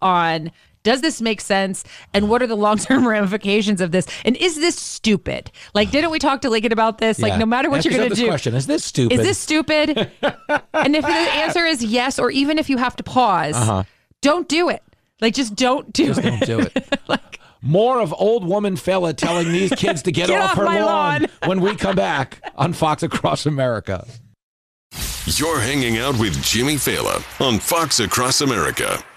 on, does this make sense? And what are the long-term ramifications of this? And is this stupid? Like, didn't we talk to Lincoln about this? Like, no matter what you're going to do. Question. Is this stupid? Is this stupid? And if the answer is yes, or even if you have to pause, don't do it. Like, just don't do it. Don't do it. Like, more of old woman fella telling these kids to get off her lawn when we come back on Fox Across America. You're hanging out with Jimmy Fallon on Fox Across America.